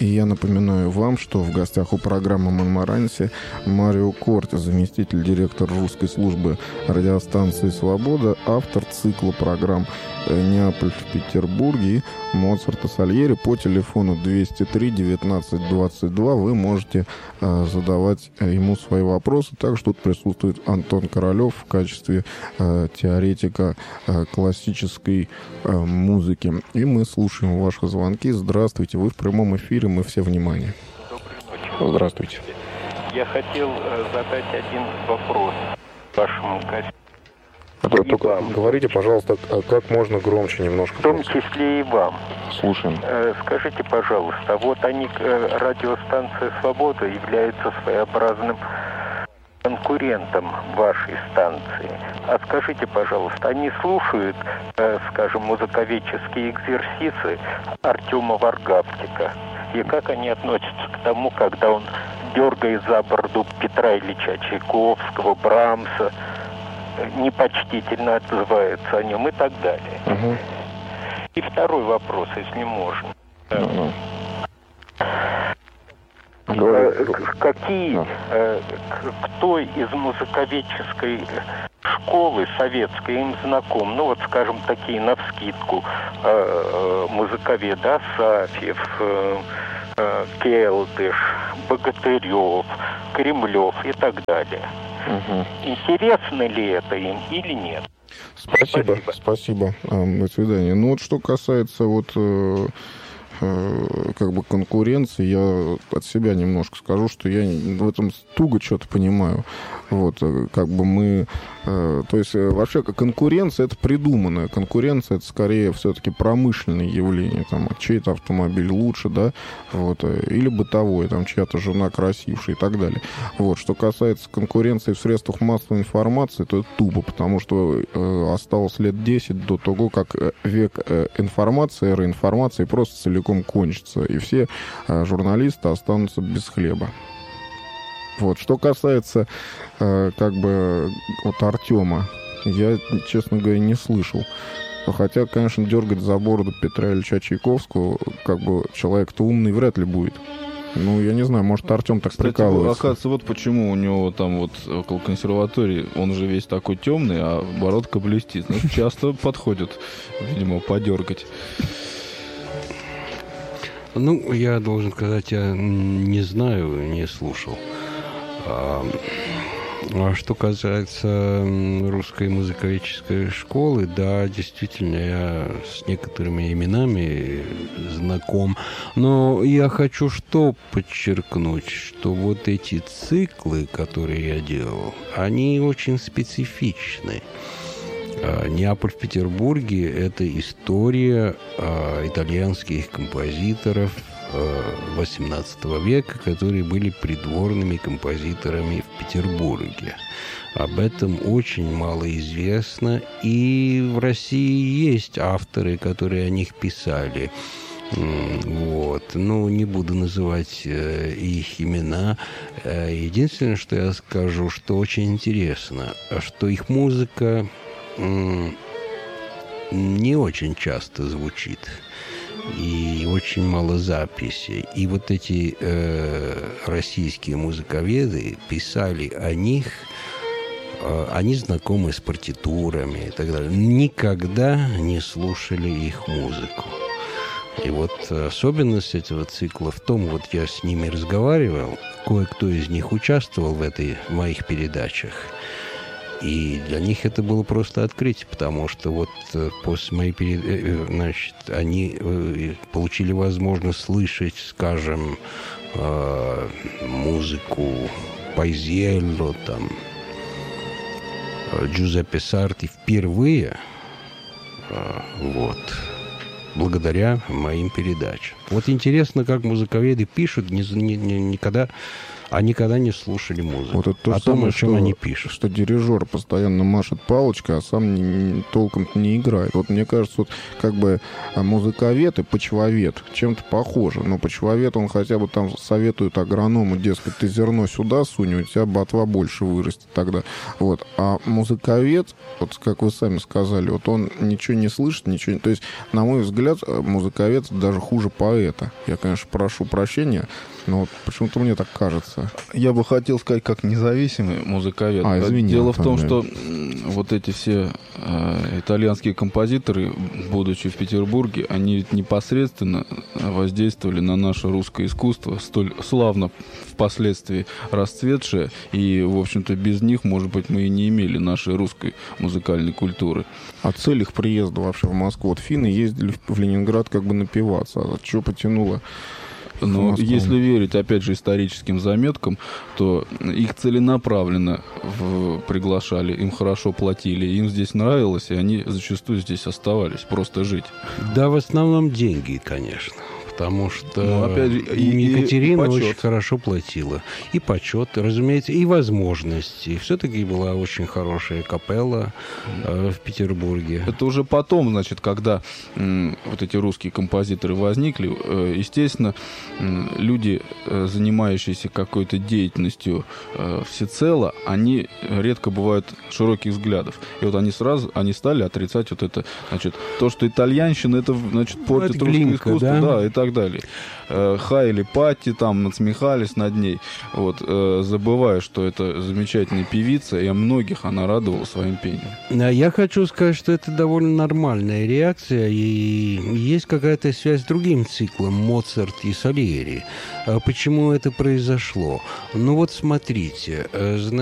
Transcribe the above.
И я напоминаю вам, что в гостях у программы «Монмаранси» Марио Корти, заместитель директора русской службы радиостанции «Свобода», автор цикла программ «Неаполь в Петербурге» и «Моцарт и Сальери». По телефону 203-19-22 вы можете задавать ему свои вопросы. Также тут присутствует Антон Королев в качестве теоретика классической музыки. И мы слушаем ваши звонки. Здравствуйте, вы в прямом эфире, мы все внимание. Доброй ночи. Здравствуйте. Я хотел задать один вопрос вашему гостю. Только говорите, пожалуйста, как можно громче немножко. В том числе и вам. Слушаем. Скажите, пожалуйста, вот радиостанция «Свобода» является своеобразным конкурентом вашей станции. А скажите, пожалуйста, они слушают, скажем, музыковедческие экзерсисы Артема Варгавтика? И как они относятся к тому, когда он дергает за бороду Петра Ильича Чайковского, Брамса, непочтительно отзывается о нем и так далее? Угу. И второй вопрос, если можно. Кто из музыковедческой школы советской им знаком? Ну вот, скажем, такие навскидку музыковеды: Асафьев, Келдыш, Богатырев, Кремлев и так далее. Угу. Интересно ли это им или нет? Спасибо. До свидания. Ну вот что касается как бы конкуренции, я от себя немножко скажу, что я в этом туго что-то понимаю. Вот, как бы мы... То есть, вообще, конкуренция — это придуманная. Конкуренция — это скорее все-таки промышленное явление. Там, чей-то автомобиль лучше, да, вот, или бытовой, там, чья-то жена красившая и так далее. Вот, что касается конкуренции в средствах массовой информации, то это тупо, потому что осталось лет 10 до того, как век информации, эра информации просто целиком кончится, и все журналисты останутся без хлеба. Вот. Что касается как бы вот Артема, я, честно говоря, не слышал. Хотя, конечно, дергать за бороду Петра Ильича Чайковского, как бы человек-то умный вряд ли будет. Ну, я не знаю, может, Артем так прикалывается. Оказывается, вот почему у него там вот около консерватории он же весь такой темный, а бородка блестит. Значит, часто подходит, видимо, подергать. Ну, я должен сказать, я не знаю, не слушал. А что касается русской музыковедческой школы, да, действительно, я с некоторыми именами знаком. Но я хочу что подчеркнуть, что вот эти циклы, которые я делал, они очень специфичны. «Неаполь в Петербурге» — это история итальянских композиторов XVIII века, которые были придворными композиторами в Петербурге. Об этом очень мало известно, и в России есть авторы, которые о них писали. Вот. Ну, не буду называть их имена. Единственное, что я скажу, что очень интересно, что их музыка не очень часто звучит. И очень мало записей. И вот эти российские музыковеды писали о них, они знакомы с партитурами и так далее. Никогда не слушали их музыку. И вот особенность этого цикла в том, вот я с ними разговаривал, кое-кто из них участвовал в моих передачах. И для них это было просто открытие, потому что вот после моей передачи, значит, они получили возможность слышать, скажем, музыку Пайзиелло, там, Джузеппе Сарти впервые, вот, благодаря моим передачам. Вот интересно, как музыковеды пишут, никогда а никогда не слушали музыку. Вот это то о же том, самое, о чем они пишут. Что дирижер постоянно машет палочкой, а сам толком не играет. Вот мне кажется, вот как бы музыковед и почвовед чем-то похожи. Но почвовед, он хотя бы там советует агроному, дескать, ты зерно сюда сунь, у тебя ботва больше вырастет тогда. Вот. А музыковед, вот как вы сами сказали, вот он ничего не слышит, ничего не... То есть, на мой взгляд, музыковед даже хуже поэта. Я, конечно, прошу прощения, но вот почему-то мне так кажется. Я бы хотел сказать, как независимый музыковед. Извини, Дело в том, да. что вот эти все итальянские композиторы, будучи в Петербурге, они непосредственно воздействовали на наше русское искусство, столь славно впоследствии расцветшее, и, в общем-то, без них, может быть, мы и не имели нашей русской музыкальной культуры. А цель их приезда вообще в Москву? Вот финны ездили в Ленинград как бы напиваться. А что потянуло? Но если верить, опять же, историческим заметкам, то их целенаправленно приглашали, им хорошо платили, им здесь нравилось, и они зачастую здесь оставались, просто жить. Да, в основном деньги, конечно. Потому что опять же, Екатерина и очень хорошо платила. И почет, разумеется, и возможности. Все-таки была очень хорошая капелла в Петербурге. Это уже потом, значит, когда вот эти русские композиторы возникли, естественно, люди, занимающиеся какой-то деятельностью всецело, они редко бывают широких взглядов. И вот они стали отрицать вот это, значит, то, что итальянщина, это, значит, портит это русское глинка, искусство, да? И так далее. Хаяли Патти, там, надсмехались над ней, вот, забывая, что это замечательная певица, и о многих она радовала своим пением. Я хочу сказать, что это довольно нормальная реакция, и есть какая-то связь с другим циклом Моцарт и Сальери. Почему это произошло? Ну вот смотрите,